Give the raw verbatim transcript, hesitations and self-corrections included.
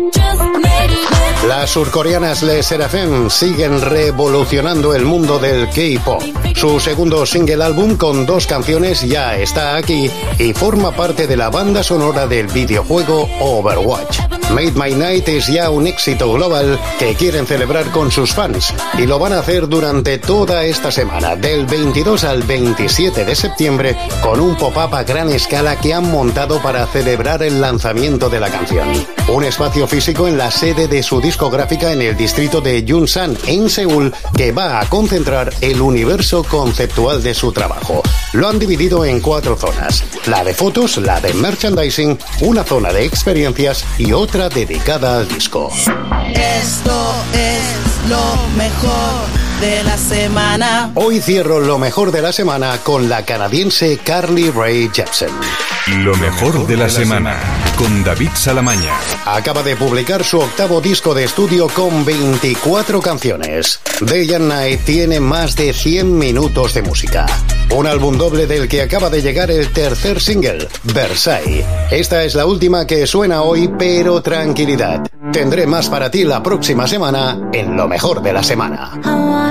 Las surcoreanas Le Sserafim siguen revolucionando el mundo del K-pop. Su segundo single álbum con dos canciones ya está aquí y forma parte de la banda sonora del videojuego Overwatch. Made My Night es ya un éxito global que quieren celebrar con sus fans y lo van a hacer durante toda esta semana, del veintidós al veintisiete de septiembre, con un pop-up a gran escala que han montado para celebrar el lanzamiento de la canción. Un espacio físico en la sede de su discográfica en el distrito de Yunsan, en Seúl, que va a concentrar el universo conceptual de su trabajo. Lo han dividido en cuatro zonas: la de fotos, la de merchandising, una zona de experiencias y otra dedicada al disco. Esto es lo mejor de la semana. Hoy cierro lo mejor de la semana con la canadiense Carly Rae Jepsen. Lo mejor de la semana con David Salamaña. Acaba de publicar su octavo disco de estudio con veinticuatro canciones. Day and Night tiene más de cien minutos de música. Un álbum doble del que acaba de llegar el tercer single, Versailles. Esta es la última que suena hoy, pero tranquilidad. Tendré más para ti la próxima semana en Lo mejor de la semana.